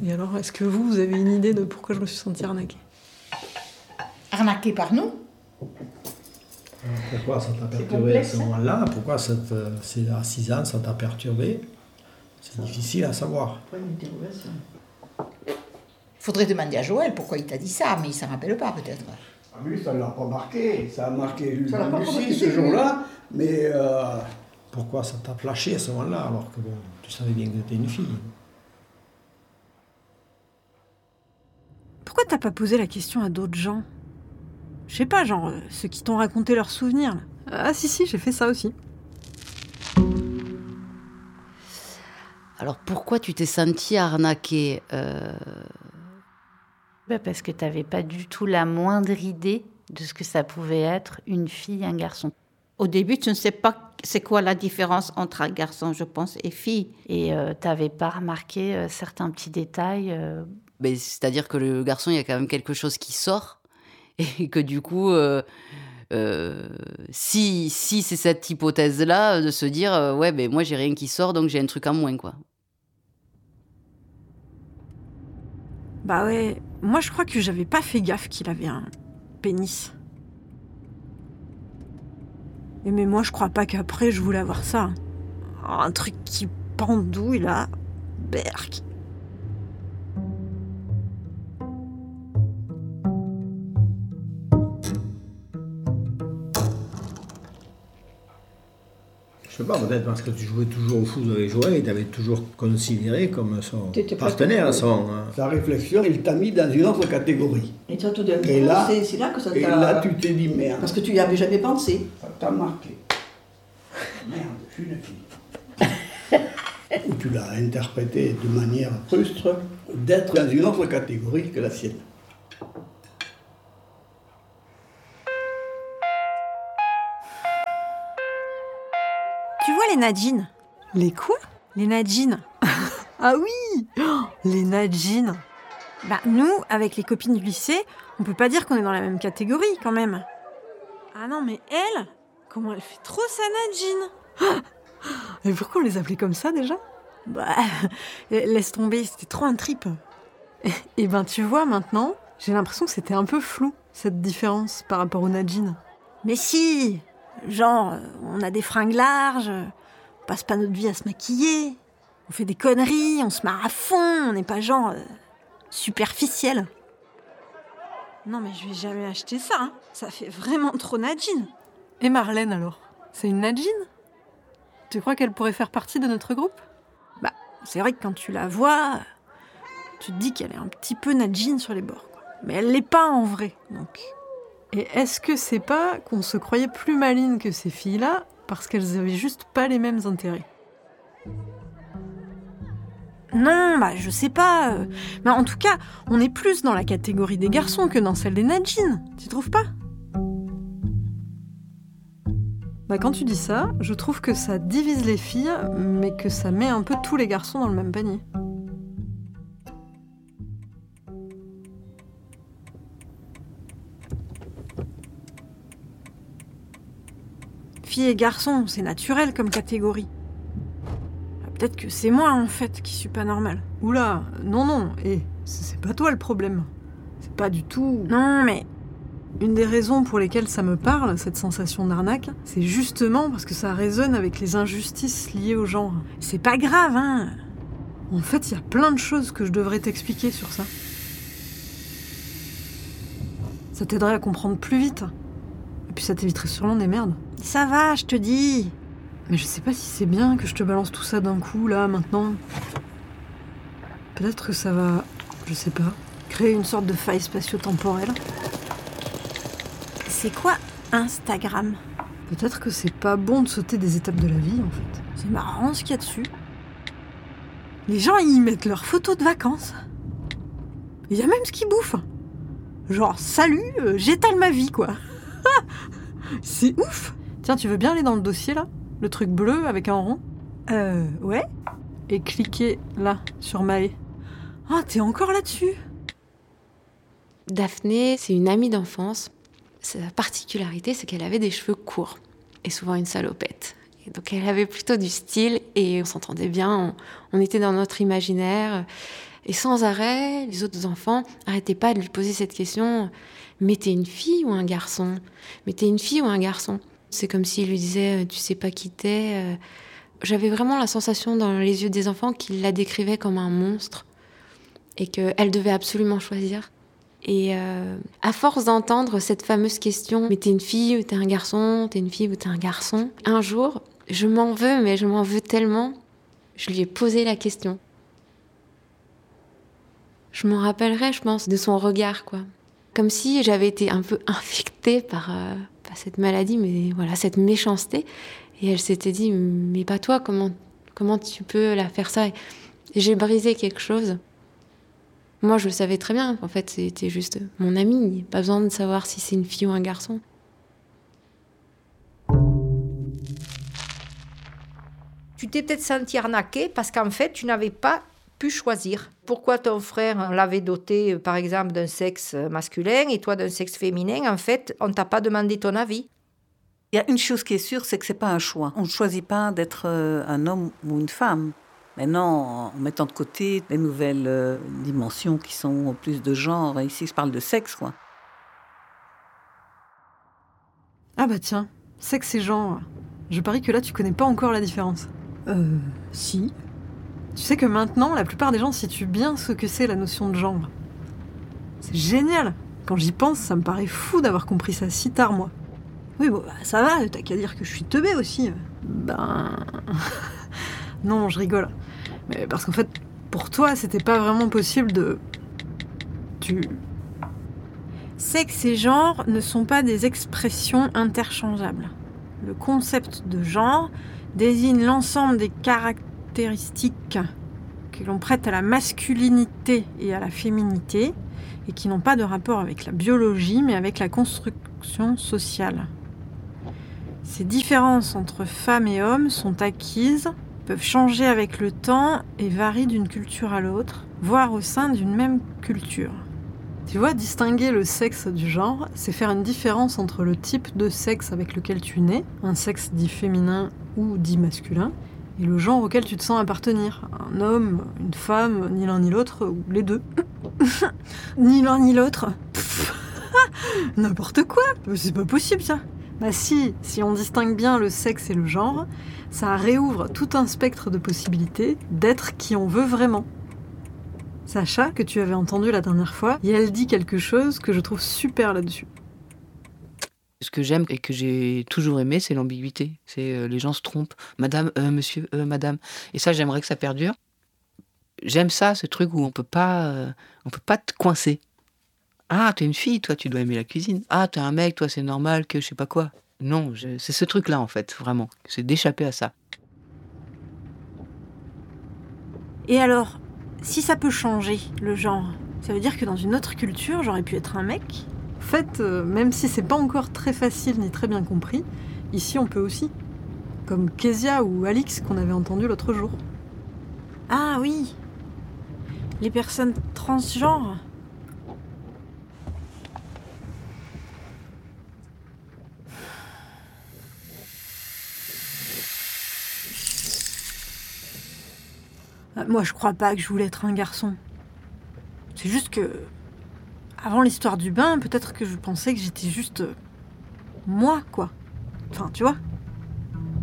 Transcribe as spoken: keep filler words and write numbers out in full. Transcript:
Et alors, est-ce que vous, vous avez une idée de pourquoi je me suis sentie arnaquée? Arnaquée par nous? Alors pourquoi ça t'a perturbé à ce moment-là? Pourquoi cette, ces à six ans ça t'a perturbé? C'est difficile à savoir. Faudrait demander à Joël pourquoi il t'a dit ça, mais il s'en rappelle pas peut-être. Ah, lui, ça ne l'a pas marqué. Ça a marqué lui, Ça l'a pas Lucie marqué, ce lui. jour-là, mais... Euh... Pourquoi ça t'a flashé à ce moment-là, alors que bon, tu savais bien que t'étais une fille? Pourquoi t'as pas posé la question à d'autres gens? Je sais pas, genre, euh, ceux qui t'ont raconté leurs souvenirs. Là. Ah si, si, j'ai fait ça aussi. Alors pourquoi tu t'es sentie arnaquée euh... bah Parce que tu n'avais pas du tout la moindre idée de ce que ça pouvait être une fille, un garçon. Au début, tu ne sais pas c'est quoi la différence entre un garçon, je pense, et fille. Et euh, tu n'avais pas remarqué euh, certains petits détails. Euh... Mais c'est-à-dire que le garçon, il y a quand même quelque chose qui sort. Et que du coup, euh, euh, si, si c'est cette hypothèse-là, de se dire, euh, ouais, ben moi, j'ai rien qui sort, donc j'ai un truc en moins, quoi. Bah ouais, moi je crois que j'avais pas fait gaffe qu'il avait un pénis. Et mais moi je crois pas qu'après je voulais avoir ça. Un truc qui pendouille là, berk. Je sais pas, peut-être parce que tu jouais toujours au foot avec Joël, il t'avait toujours considéré comme son T'étais pas partenaire. tout- Son, hein. Sa réflexion, il t'a mis dans une autre catégorie. Et toi, tout d'un coup, Et là, c'est, c'est là que ça t'a... et là, tu t'es dit merde. Parce que tu y avais jamais pensé. Ça t'a marqué. Merde, je suis une fille. Ou tu l'as interprété de manière frustre d'être dans une autre catégorie que la sienne. Tu vois les Nadjines? Les quoi? Les Nadjines. Ah oui, oh, les Nadjines. Bah nous, avec les copines du lycée, on peut pas dire qu'on est dans la même catégorie quand même. Ah non mais elle, comment elle fait trop sa Nadjine. Et pourquoi on les appelait comme ça déjà? Bah, laisse tomber, c'était trop un trip. Et ben tu vois maintenant, j'ai l'impression que c'était un peu flou, cette différence par rapport aux Nadjines. Mais si, genre, on a des fringues larges, on passe pas notre vie à se maquiller, on fait des conneries, on se marre à fond, on n'est pas genre euh, superficiel. Non mais je vais jamais acheter ça, hein. Ça fait vraiment trop Nadjine. Et Marlène alors? C'est une Nadjine? Tu crois qu'elle pourrait faire partie de notre groupe? Bah, c'est vrai que quand tu la vois, tu te dis qu'elle est un petit peu Nadjine sur les bords, quoi. Mais elle l'est pas en vrai, donc... Et est-ce que c'est pas qu'on se croyait plus malines que ces filles-là parce qu'elles avaient juste pas les mêmes intérêts? Non, bah je sais pas. Mais en tout cas, on est plus dans la catégorie des garçons que dans celle des Nadjines. Tu trouves pas? Bah quand tu dis ça, je trouve que ça divise les filles, mais que ça met un peu tous les garçons dans le même panier. Filles et garçons, c'est naturel comme catégorie. Peut-être que c'est moi, en fait, qui suis pas normale. Oula, non, non, et c'est pas toi le problème. C'est pas du tout... Non, mais... Une des raisons pour lesquelles ça me parle, cette sensation d'arnaque, c'est justement parce que ça résonne avec les injustices liées au genre. C'est pas grave, hein. En fait, il y a plein de choses que je devrais t'expliquer sur ça. Ça t'aiderait à comprendre plus vite. Et puis ça t'éviterait sûrement des merdes. Ça va, je te dis. Mais je sais pas si c'est bien que je te balance tout ça d'un coup, là, maintenant. Peut-être que ça va, je sais pas, créer une sorte de faille spatio-temporelle. C'est quoi Instagram? Peut-être que c'est pas bon de sauter des étapes de la vie, en fait. C'est marrant ce qu'il y a dessus. Les gens, ils y mettent leurs photos de vacances. Il y a même ce qu'ils bouffent. Genre, salut, euh, j'étale ma vie, quoi. C'est ouf. Tiens, tu veux bien aller dans le dossier, là? Le truc bleu avec un rond? Euh, ouais. Et cliquer, là, sur Maë. Ah, t'es encore là-dessus? Daphné, c'est une amie d'enfance. Sa particularité, c'est qu'elle avait des cheveux courts et souvent une salopette. Et donc elle avait plutôt du style et on s'entendait bien, on, on était dans notre imaginaire. Et sans arrêt, les autres enfants n'arrêtaient pas de lui poser cette question. Mais t'es une fille ou un garçon ? Mais t'es une fille ou un garçon ? C'est comme s'il lui disait, tu sais pas qui t'es. J'avais vraiment la sensation dans les yeux des enfants qu'il la décrivait comme un monstre et qu'elle devait absolument choisir. Et euh, à force d'entendre cette fameuse question, mais t'es une fille ou t'es un garçon, t'es une fille ou t'es un garçon, un jour, je m'en veux, mais je m'en veux tellement, je lui ai posé la question. Je m'en rappellerai, je pense, de son regard, quoi. Comme si j'avais été un peu infectée par, euh, par cette maladie, mais voilà, cette méchanceté. Et elle s'était dit, mais pas toi, comment, comment tu peux la faire ça ? Et j'ai brisé quelque chose. Moi, je le savais très bien. En fait, c'était juste mon ami. Pas besoin de savoir si c'est une fille ou un garçon. Tu t'es peut-être senti arnaqué parce qu'en fait, tu n'avais pas pu choisir. Pourquoi ton frère l'avait doté, par exemple, d'un sexe masculin et toi d'un sexe féminin ? En fait, on ne t'a pas demandé ton avis. Il y a une chose qui est sûre, c'est que ce n'est pas un choix. On ne choisit pas d'être un homme ou une femme. Maintenant, en mettant de côté les nouvelles euh, dimensions qui sont plus de genre, ici je parle de sexe, quoi. Ah bah tiens, sexe et genre. Je parie que là tu connais pas encore la différence. Euh, si. Tu sais que maintenant, la plupart des gens situent bien ce que c'est la notion de genre. C'est génial. Quand j'y pense, ça me paraît fou d'avoir compris ça si tard, moi. Oui, bon, bah, ça va, t'as qu'à dire que je suis teubée aussi. Ben... non, je rigole. Mais parce qu'en fait, pour toi, c'était pas vraiment possible de... Tu... Sexe et genre ne sont pas des expressions interchangeables. Le concept de genre désigne l'ensemble des caractéristiques que l'on prête à la masculinité et à la féminité et qui n'ont pas de rapport avec la biologie, mais avec la construction sociale. Ces différences entre femmes et hommes sont acquises, peuvent changer avec le temps et varient d'une culture à l'autre, voire au sein d'une même culture. Tu vois, distinguer le sexe du genre, c'est faire une différence entre le type de sexe avec lequel tu nais, un sexe dit féminin ou dit masculin, et le genre auquel tu te sens appartenir. Un homme, une femme, ni l'un ni l'autre, ou les deux. Ni l'un ni l'autre. N'importe quoi. C'est pas possible, ça. Bah si, si on distingue bien le sexe et le genre, ça réouvre tout un spectre de possibilités d'être qui on veut vraiment. Sacha, que tu avais entendu la dernière fois, et elle dit quelque chose que je trouve super là-dessus. Ce que j'aime et que j'ai toujours aimé, c'est l'ambiguïté. C'est euh, les gens se trompent. Madame, euh, monsieur, euh, madame. Et ça, j'aimerais que ça perdure. J'aime ça, ce truc où on peut pas, euh, on peut pas te coincer. Ah, t'es une fille, toi, tu dois aimer la cuisine. Ah, t'es un mec, toi, c'est normal que je sais pas quoi. Non, je, c'est ce truc-là, en fait, vraiment. C'est d'échapper à ça. Et alors, si ça peut changer, le genre, ça veut dire que dans une autre culture, j'aurais pu être un mec ? En fait, euh, même si c'est pas encore très facile ni très bien compris, ici on peut aussi. Comme Kezia ou Alix qu'on avait entendu l'autre jour. Ah oui, les personnes transgenres. Moi, je crois pas que je voulais être un garçon. C'est juste que... Avant l'histoire du bain, peut-être que je pensais que j'étais juste... moi, quoi. Enfin, tu vois ?